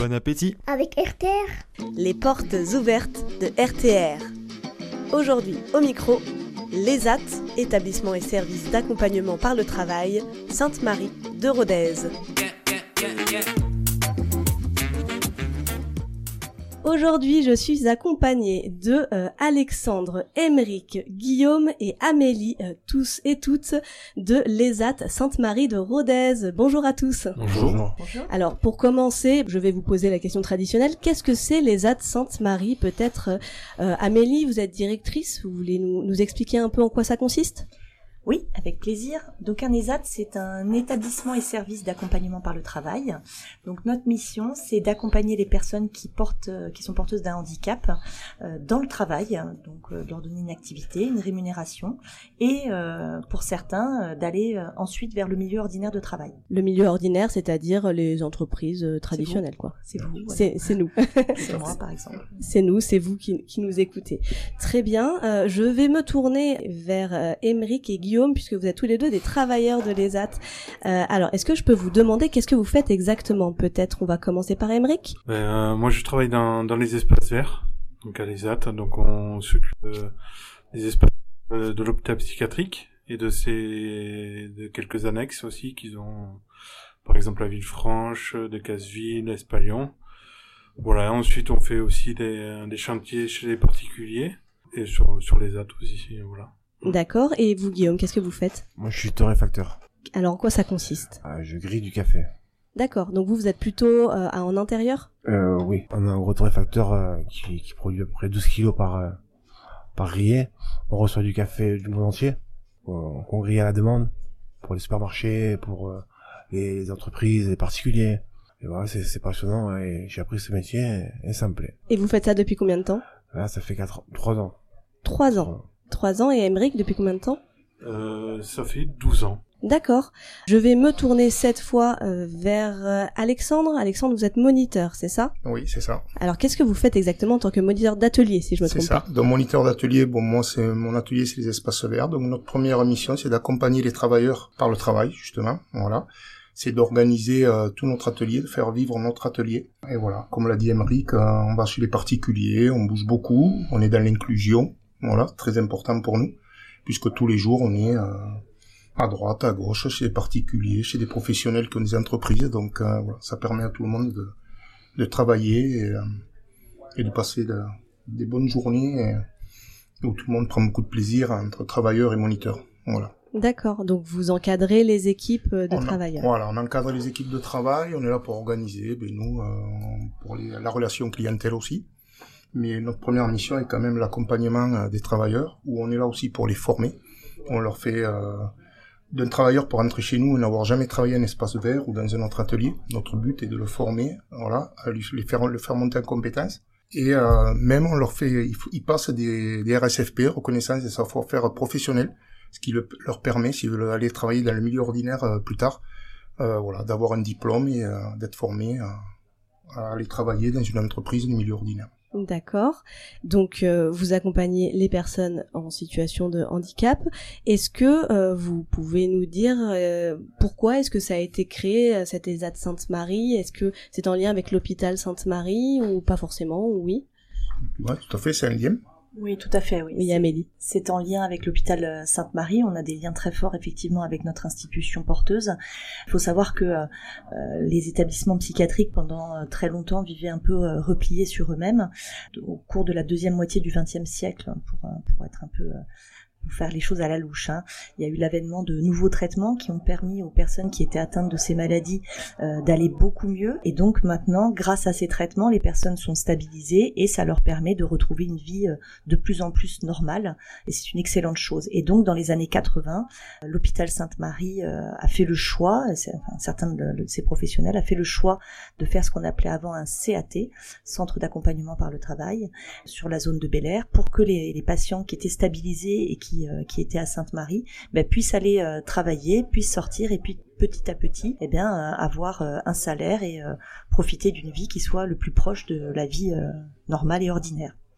Bon appétit avec RTR. Les portes ouvertes de RTR. Aujourd'hui, au micro, l'ESAT, établissement et service d'accompagnement par le travail, Sainte-Marie de Rodez. Aujourd'hui, je suis accompagnée de Alexandre, Aymeric, Guillaume et Amélie, tous et toutes de l'ESAT Sainte-Marie de Rodez. Bonjour à tous. Bonjour. Alors, pour commencer, je vais vous poser la question traditionnelle. Qu'est-ce que c'est l'ESAT Sainte-Marie ? Peut-être, Amélie, vous êtes directrice, vous voulez nous expliquer un peu en quoi ça consiste ? Oui, avec plaisir. Donc un ESAT, c'est un établissement et service d'accompagnement par le travail. Donc notre mission, c'est d'accompagner les personnes qui sont porteuses d'un handicap dans le travail, donc leur donner une activité, une rémunération, et pour certains d'aller ensuite vers le milieu ordinaire de travail. Le milieu ordinaire, c'est-à-dire les entreprises traditionnelles, quoi. C'est vous. Voilà. C'est nous. C'est moi, par exemple. C'est nous, c'est vous qui nous écoutez. Très bien. Je vais me tourner vers Aymeric et Guillaume, puisque vous êtes tous les deux des travailleurs de l'ESAT. Alors, est-ce que je peux vous demander qu'est-ce que vous faites exactement ? Peut-être on va commencer par Aymeric. Moi, je travaille dans les espaces verts, donc à l'ESAT. Donc, on s'occupe des espaces de l'hôpital psychiatrique et de quelques annexes aussi qu'ils ont, par exemple à Villefranche, de Casseville, Espalion. Voilà. Ensuite, on fait aussi des chantiers chez les particuliers et sur l'ESAT aussi. Voilà. D'accord. Et vous, Guillaume, qu'est-ce que vous faites ? Moi, je suis torréfacteur. Alors, en quoi ça consiste ? Je grille du café. D'accord. Donc vous êtes plutôt en intérieur ? Oui. On a un gros torréfacteur qui produit à peu près 12 kilos par grillé. On reçoit du café du monde entier, qu'on grille à la demande, pour les supermarchés, pour les entreprises, les particuliers. Et voilà, c'est passionnant et j'ai appris ce métier et ça me plaît. Et vous faites ça depuis combien de temps ? Là, ça fait 3 ans. 3 ans. 3 ans. Et Aymeric, depuis combien de temps ? Ça fait 12 ans. D'accord. Je vais me tourner cette fois vers Alexandre. Alexandre, vous êtes moniteur, c'est ça ? Oui, c'est ça. Alors, qu'est-ce que vous faites exactement en tant que moniteur d'atelier, si je me trompe pas ? C'est ça. Donc, moniteur d'atelier, mon atelier, c'est les espaces verts. Donc, notre première mission, c'est d'accompagner les travailleurs par le travail, justement. Voilà. C'est d'organiser tout notre atelier, de faire vivre notre atelier. Et voilà. Comme l'a dit Aymeric, on va chez les particuliers, on bouge beaucoup, on est dans l'inclusion. Voilà, très important pour nous, puisque tous les jours, on est à droite, à gauche, chez les particuliers, chez des professionnels qui ont des entreprises. Donc, voilà, ça permet à tout le monde de travailler et de passer des bonnes journées où tout le monde prend beaucoup de plaisir entre travailleurs et moniteurs. Voilà. D'accord, donc vous encadrez les équipes de travailleurs. Voilà, on encadre les équipes de travail, on est là pour organiser, nous, pour la relation clientèle aussi. Mais notre première mission est quand même l'accompagnement des travailleurs, où on est là aussi pour les former. On leur fait d'un travailleur pour entrer chez nous et n'avoir jamais travaillé en espace vert ou dans un autre atelier. Notre but est de le former, voilà, à le faire monter en compétences. Et même on leur fait, ils passent des RSFP, reconnaissance et savoir-faire professionnel, ce qui leur permet, s'ils veulent aller travailler dans le milieu ordinaire plus tard, voilà, d'avoir un diplôme et d'être formés à aller travailler dans une entreprise du milieu ordinaire. D'accord. Donc, vous accompagnez les personnes en situation de handicap. Est-ce que vous pouvez nous dire pourquoi est-ce que ça a été créé, cet ESAT Sainte-Marie ? Est-ce que c'est en lien avec l'hôpital Sainte-Marie ou pas forcément, ou oui ? Ouais, tout à fait, c'est un lien. Oui, tout à fait, oui. Oui, Amélie. C'est en lien avec l'hôpital Sainte-Marie. On a des liens très forts, effectivement, avec notre institution porteuse. Il faut savoir que les établissements psychiatriques, pendant très longtemps, vivaient un peu repliés sur eux-mêmes. Au cours de la deuxième moitié du XXe siècle, pour être un peu... pour faire les choses à la louche, il y a eu l'avènement de nouveaux traitements qui ont permis aux personnes qui étaient atteintes de ces maladies d'aller beaucoup mieux. Et donc maintenant, grâce à ces traitements, les personnes sont stabilisées et ça leur permet de retrouver une vie de plus en plus normale. Et c'est une excellente chose. Et donc, dans les années 80, l'hôpital Sainte-Marie a fait le choix, certains de ces professionnels a fait le choix de faire ce qu'on appelait avant un CAT, Centre d'accompagnement par le travail, sur la zone de Bel-Air, pour que les patients qui étaient stabilisés et qui étaient à Sainte-Marie puissent aller travailler, puissent sortir et puis petit à petit avoir un salaire et profiter d'une vie qui soit le plus proche de la vie normale et ordinaire.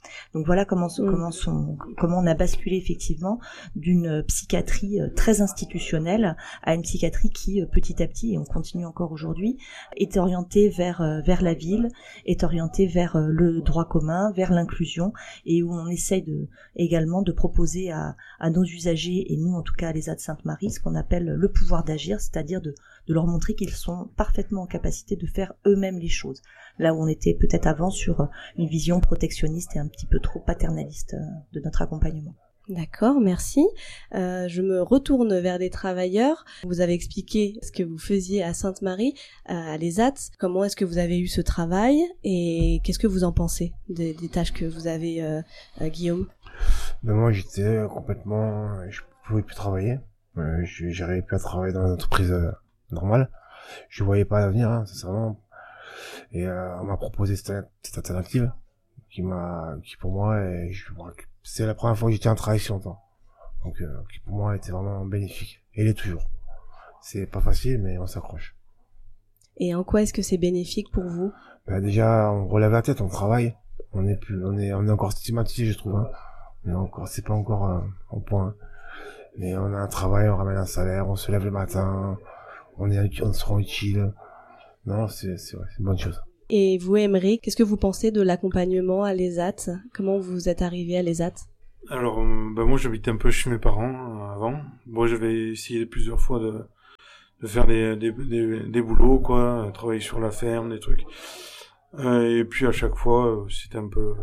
Donc voilà comment on a basculé effectivement d'une psychiatrie très institutionnelle à une psychiatrie qui petit à petit, et on continue encore aujourd'hui, est orientée vers la ville, est orientée vers le droit commun, vers l'inclusion, et où on essaye également de proposer à nos usagers, et nous en tout cas à l'ESAT Sainte-Marie, ce qu'on appelle le pouvoir d'agir, c'est-à-dire de leur montrer qu'ils sont parfaitement en capacité de faire eux-mêmes les choses. Là où on était peut-être avant sur une vision protectionniste et un petit peu trop paternaliste de notre accompagnement. D'accord, merci. Je me retourne vers les travailleurs. Vous avez expliqué ce que vous faisiez à Sainte-Marie, à l'ESAT. Comment est-ce que vous avez eu ce travail et qu'est-ce que vous en pensez des tâches que vous avez, Guillaume? Moi, j'étais complètement... Je pouvais plus travailler. J'arrivais plus à travailler dans l'entreprise normale. Je voyais pas l'avenir, hein, sincèrement. Et on m'a proposé cette alternative qui pour moi, c'est la première fois que j'étais en travail si longtemps. Donc qui pour moi était vraiment bénéfique. Et il est toujours. C'est pas facile, mais on s'accroche. Et en quoi est-ce que c'est bénéfique pour vous? Déjà, on relève la tête, on travaille. On est encore stigmatisé, je trouve. Hein. Mais c'est pas encore au point. Mais on a un travail, on ramène un salaire, on se lève le matin, on se rend utile. Non, c'est une bonne chose. Et vous, Emery, qu'est-ce que vous pensez de l'accompagnement à l'ESAT? Comment vous êtes arrivé à l'ESAT? Alors, moi, j'habitais un peu chez mes parents avant. Moi, j'avais essayé plusieurs fois de faire des boulots, quoi, travailler sur la ferme, des trucs. Et puis à chaque fois, c'était un peu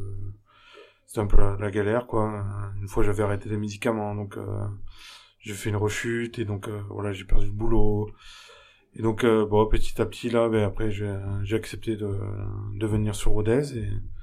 la galère, quoi. Une fois, j'avais arrêté les médicaments, donc j'ai fait une rechute et donc voilà, j'ai perdu le boulot. Et donc petit à petit là, après j'ai accepté de venir sur Rodez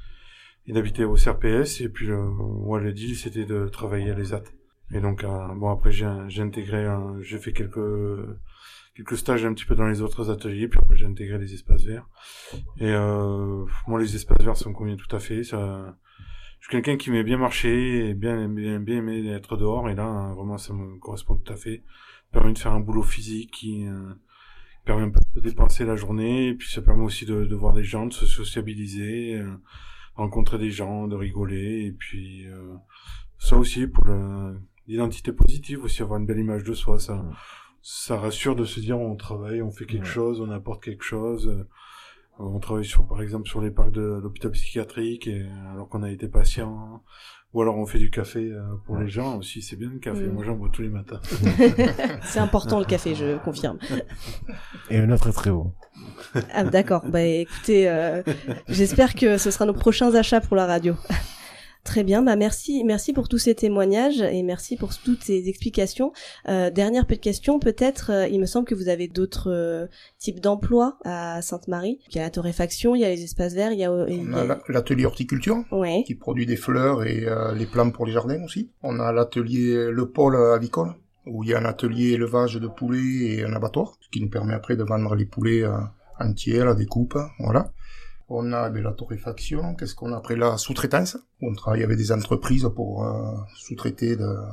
et d'habiter au CRPS, et puis le deal c'était de travailler à l'ESAT. Et donc après j'ai intégré j'ai fait quelques stages un petit peu dans les autres ateliers, puis après j'ai intégré les espaces verts. Et moi les espaces verts ça me convient tout à fait. Ça, je suis quelqu'un qui m'est bien marché et bien aimé être dehors, et là vraiment ça me correspond tout à fait. Ça permet de faire un boulot physique qui permet un peu de dépenser la journée, et puis ça permet aussi de voir des gens, de se sociabiliser, rencontrer des gens, de rigoler, et puis ça aussi pour l'identité positive aussi, avoir une belle image de soi, ça rassure de se dire on travaille, on fait quelque chose, on apporte quelque chose. On travaille par exemple sur les parcs de l'hôpital psychiatrique, et alors qu'on a été patient, ou alors on fait du café pour les gens aussi, c'est bien le café, moi j'en bois tous les matins. C'est important le café, je confirme. Et le nôtre est très haut. Ah d'accord, écoutez, j'espère que ce sera nos prochains achats pour la radio. Très bien, merci pour tous ces témoignages et merci pour toutes ces explications. Dernière petite question, peut-être, il me semble que vous avez d'autres types d'emplois à Sainte-Marie. Il y a la torréfaction, il y a les espaces verts, on a l'atelier horticulture, qui produit des fleurs et les plantes pour les jardins aussi. On a le pôle avicole, où il y a un atelier élevage de poulets et un abattoir, ce qui nous permet après de vendre les poulets entiers, la découpe, voilà. On a la torréfaction, qu'est-ce qu'on a après la sous-traitance. On travaille avec des entreprises pour sous-traiter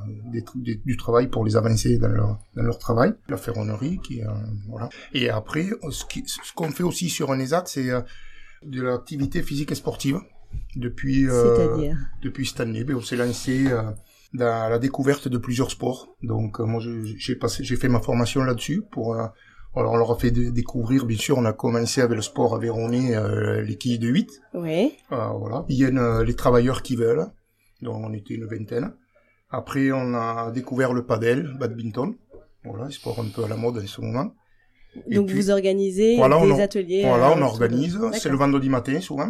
du travail pour les avancer dans leur travail. La ferronnerie, voilà. Et après, ce qu'on fait aussi sur un ESAT, c'est de l'activité physique et sportive. C'est-à-dire depuis cette année, on s'est lancé dans la découverte de plusieurs sports. Donc moi, j'ai fait ma formation là-dessus pour... Alors, on leur a fait découvrir, bien sûr, on a commencé avec le sport aveyronnais, les quilles de 8. Oui. Voilà. Il y a les travailleurs qui veulent. Donc, on était une vingtaine. Après, on a découvert le padel, badminton. Voilà, sport un peu à la mode en ce moment. Donc, vous organisez des ateliers. Voilà, on organise. C'est le vendredi matin, souvent.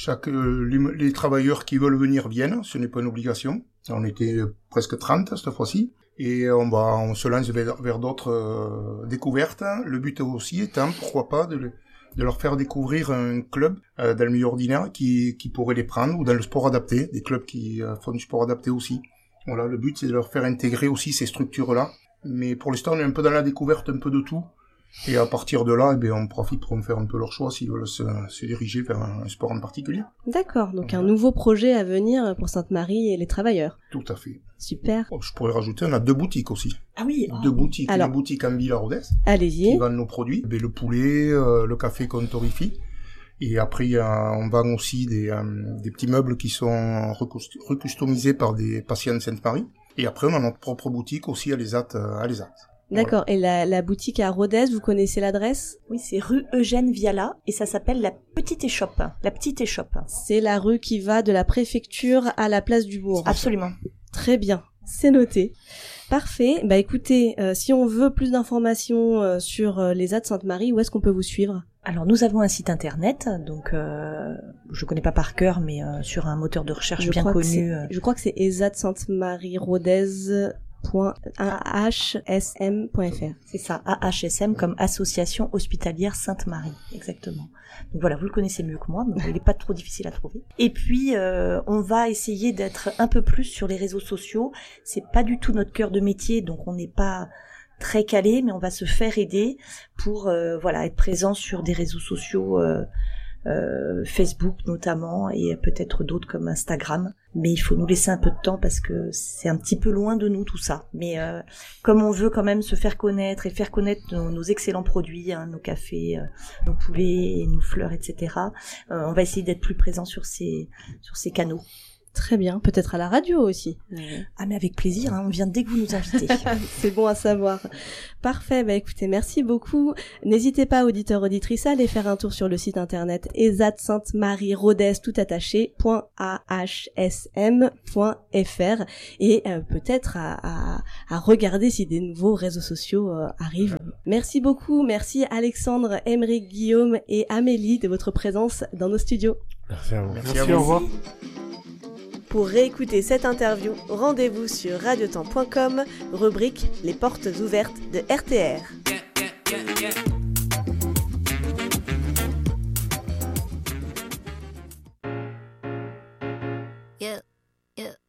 Les travailleurs qui veulent venir viennent. Ce n'est pas une obligation. On était presque 30 cette fois-ci. Et on se lance vers d'autres découvertes. Le but aussi étant, pourquoi pas, de leur faire découvrir un club dans le milieu ordinaire qui pourrait les prendre, ou dans le sport adapté, des clubs qui font du sport adapté aussi. Voilà, le but c'est de leur faire intégrer aussi ces structures-là. Mais pour l'instant, on est un peu dans la découverte, un peu de tout. Et à partir de là, on profite pour me faire un peu leur choix s'ils veulent se diriger vers un sport en particulier. D'accord, donc un nouveau projet à venir pour Sainte-Marie et les travailleurs. Tout à fait. Super. Je pourrais rajouter, on a 2 boutiques aussi. Ah oui. 2 boutiques. Alors, une boutique en ville à Rodez. Allez-y. Qui vendent nos produits. Le poulet, le café qu'on torréfie. Et après, on vend aussi des petits meubles qui sont recustomisés par des patients de Sainte-Marie. Et après, on a notre propre boutique aussi à l'ESAT. D'accord. Voilà. Et la boutique à Rodez, vous connaissez l'adresse? Oui, c'est rue Eugène Viala et ça s'appelle la Petite Échoppe. La Petite Échoppe. C'est la rue qui va de la préfecture à la place du Bourg. Absolument. Très bien. C'est noté. Parfait. Bah écoutez, si on veut plus d'informations sur l'ESAT Sainte-Marie, où est-ce qu'on peut vous suivre? Alors nous avons un site internet, donc je connais pas par cœur, mais sur un moteur de recherche bien connu. Je crois que c'est ESAT-Sainte-Marie-Rodez.ahsm.fr. C'est ça, AHSM comme Association Hospitalière Sainte-Marie, exactement. Donc voilà, vous le connaissez mieux que moi, mais il n'est pas trop difficile à trouver. Et puis on va essayer d'être un peu plus sur les réseaux sociaux. C'est pas du tout notre cœur de métier, donc on n'est pas très calé, mais on va se faire aider pour être présent sur des réseaux sociaux, Facebook notamment, et peut-être d'autres comme Instagram. Mais il faut nous laisser un peu de temps parce que c'est un petit peu loin de nous tout ça. Mais comme on veut quand même se faire connaître et faire connaître nos excellents produits, nos cafés, nos poulets, nos fleurs, etc., on va essayer d'être plus présent sur ces canaux. Très bien, peut-être à la radio aussi. Ah mais avec plaisir, on vient dès que vous nous invitez. C'est bon à savoir. Parfait, bah écoutez, merci beaucoup. N'hésitez pas, auditeurs, auditrices, à aller faire un tour sur le site internet ESAT-Sainte-Marie-Rodez @ahsm.fr et peut-être à regarder si des nouveaux réseaux sociaux arrivent. Merci beaucoup, merci Alexandre, Aymeric, Guillaume et Amélie de votre présence dans nos studios. Merci à vous. Merci, au revoir. Pour réécouter cette interview, rendez-vous sur radiotemps.com, rubrique Les portes ouvertes de RTR.